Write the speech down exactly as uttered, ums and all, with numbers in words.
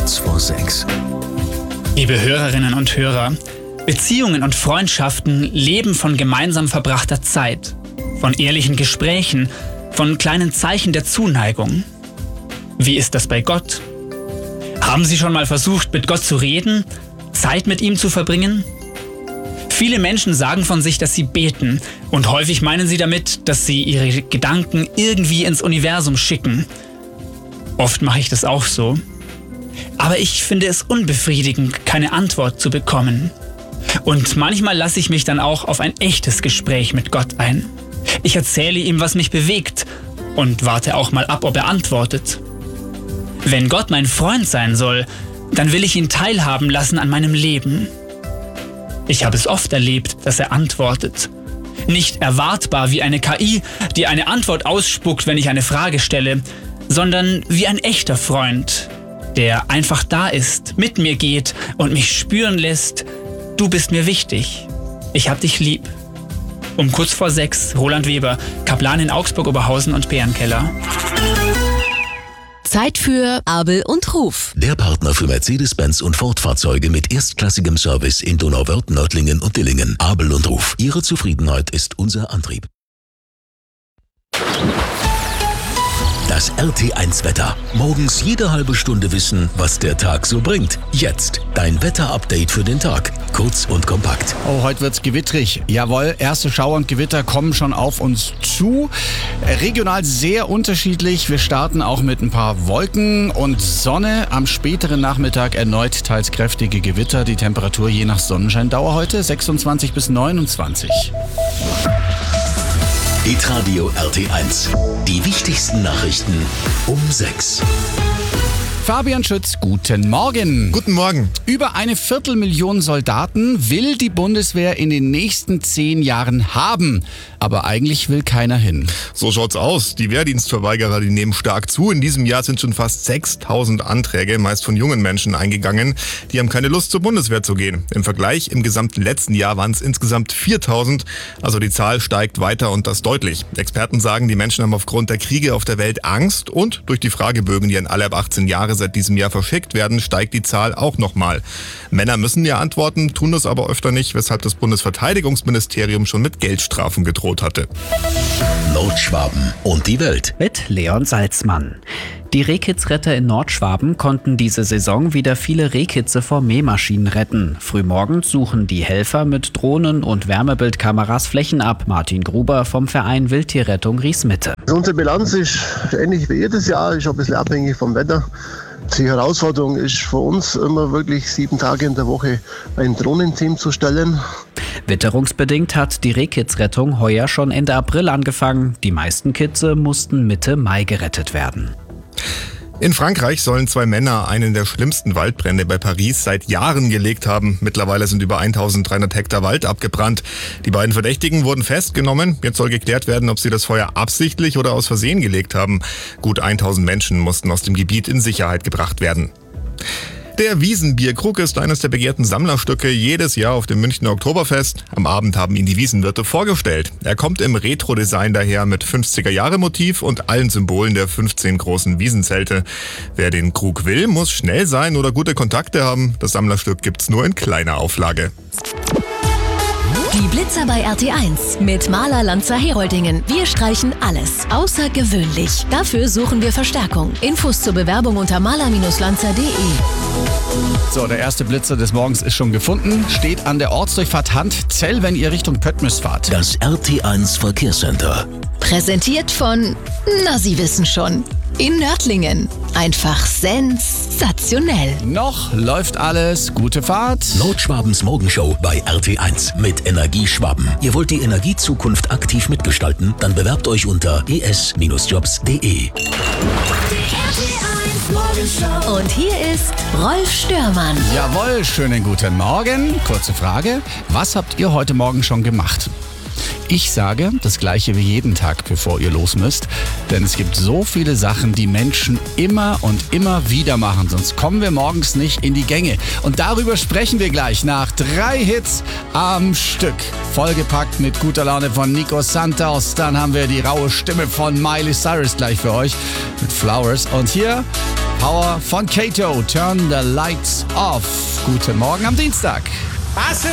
Kurz vor sechs. Liebe Hörerinnen und Hörer, Beziehungen und Freundschaften leben von gemeinsam verbrachter Zeit, von ehrlichen Gesprächen, von kleinen Zeichen der Zuneigung. Wie ist das bei Gott? Haben Sie schon mal versucht, mit Gott zu reden, Zeit mit ihm zu verbringen? Viele Menschen sagen von sich, dass sie beten, und häufig meinen sie damit, dass sie ihre Gedanken irgendwie ins Universum schicken. Oft mache ich das auch so. Aber ich finde es unbefriedigend, keine Antwort zu bekommen. Und manchmal lasse ich mich dann auch auf ein echtes Gespräch mit Gott ein. Ich erzähle ihm, was mich bewegt, und warte auch mal ab, ob er antwortet. Wenn Gott mein Freund sein soll, dann will ich ihn teilhaben lassen an meinem Leben. Ich habe es oft erlebt, dass er antwortet. Nicht erwartbar wie eine K I, die eine Antwort ausspuckt, wenn ich eine Frage stelle, sondern wie ein echter Freund, der einfach da ist, mit mir geht und mich spüren lässt, du bist mir wichtig, ich hab dich lieb. Um kurz vor sechs, Roland Weber, Kaplan in Augsburg-Oberhausen und Bärenkeller. Zeit für Abel und Ruf. Der Partner für Mercedes-Benz und Ford-Fahrzeuge mit erstklassigem Service in Donauwörth, Nördlingen und Dillingen. Abel und Ruf. Ihre Zufriedenheit ist unser Antrieb. Das R T eins Wetter. Morgens jede halbe Stunde wissen, was der Tag so bringt. Jetzt dein Wetter-Update für den Tag. Kurz und kompakt. Oh, heute wird's gewittrig. Jawohl, erste Schauer und Gewitter kommen schon auf uns zu. Regional sehr unterschiedlich. Wir starten auch mit ein paar Wolken und Sonne. Am späteren Nachmittag erneut teils kräftige Gewitter. Die Temperatur je nach Sonnenscheindauer heute sechsundzwanzig bis neunundzwanzig. Hitradio R T eins. Die wichtigsten Nachrichten um sechs. Fabian Schütz, guten Morgen. Guten Morgen. Über eine Viertelmillion Soldaten will die Bundeswehr in den nächsten zehn Jahren haben. Aber eigentlich will keiner hin. So schaut's aus. Die Wehrdienstverweigerer, die nehmen stark zu. In diesem Jahr sind schon fast sechstausend Anträge, meist von jungen Menschen, eingegangen. Die haben keine Lust, zur Bundeswehr zu gehen. Im Vergleich, im gesamten letzten Jahr waren es insgesamt viertausend. Also die Zahl steigt weiter und das deutlich. Experten sagen, die Menschen haben aufgrund der Kriege auf der Welt Angst. Und durch die Fragebögen, die an alle ab achtzehn Jahre seit diesem Jahr verschickt werden, steigt die Zahl auch nochmal. Männer müssen ja antworten, tun das aber öfter nicht, weshalb das Bundesverteidigungsministerium schon mit Geldstrafen gedroht hatte. Nordschwaben und die Welt. Mit Leon Salzmann. Die Rehkitzretter in Nordschwaben konnten diese Saison wieder viele Rehkitze vor Mähmaschinen retten. Frühmorgens suchen die Helfer mit Drohnen und Wärmebildkameras Flächen ab. Martin Gruber vom Verein Wildtierrettung Riesmitte. Unsere Bilanz ist ähnlich wie jedes Jahr, ist ein bisschen abhängig vom Wetter. Die Herausforderung ist für uns immer wirklich sieben Tage in der Woche ein Drohnenteam zu stellen. Witterungsbedingt hat die Rehkitzrettung heuer schon Ende April angefangen. Die meisten Kitze mussten Mitte Mai gerettet werden. In Frankreich sollen zwei Männer einen der schlimmsten Waldbrände bei Paris seit Jahren gelegt haben. Mittlerweile sind über eintausenddreihundert Hektar Wald abgebrannt. Die beiden Verdächtigen wurden festgenommen. Jetzt soll geklärt werden, ob sie das Feuer absichtlich oder aus Versehen gelegt haben. Gut tausend Menschen mussten aus dem Gebiet in Sicherheit gebracht werden. Der Wiesenbierkrug ist eines der begehrten Sammlerstücke jedes Jahr auf dem Münchner Oktoberfest. Am Abend haben ihn die Wiesenwirte vorgestellt. Er kommt im Retro-Design daher mit fünfziger-Jahre-Motiv und allen Symbolen der fünfzehn großen Wiesenzelte. Wer den Krug will, muss schnell sein oder gute Kontakte haben. Das Sammlerstück gibt's nur in kleiner Auflage. Die Blitzer bei R T eins mit Maler Lanzer Heroldingen. Wir streichen alles außergewöhnlich. Dafür suchen wir Verstärkung. Infos zur Bewerbung unter maler Lanzer punkt de. So, der erste Blitzer des Morgens ist schon gefunden. Steht an der Ortsdurchfahrt Handzell, wenn ihr Richtung Pöttmüs fahrt. Das R T eins Verkehrscenter. Präsentiert von, na Sie wissen schon, in Nördlingen. Einfach sensationell. Noch läuft alles. Gute Fahrt. Nordschwabens Morgenshow bei R T eins mit Energieschwaben. Ihr wollt die Energiezukunft aktiv mitgestalten? Dann bewerbt euch unter e s Jobs punkt de. Und hier ist Rolf Störmann. Jawohl, schönen guten Morgen. Kurze Frage. Was habt ihr heute Morgen schon gemacht? Ich sage das Gleiche wie jeden Tag, bevor ihr los müsst. Denn es gibt so viele Sachen, die Menschen immer und immer wieder machen. Sonst kommen wir morgens nicht in die Gänge. Und darüber sprechen wir gleich nach drei Hits am Stück. Vollgepackt mit guter Laune von Nico Santos. Dann haben wir die raue Stimme von Miley Cyrus gleich für euch mit Flowers. Und hier Power von Kato. Turn the lights off. Guten Morgen am Dienstag.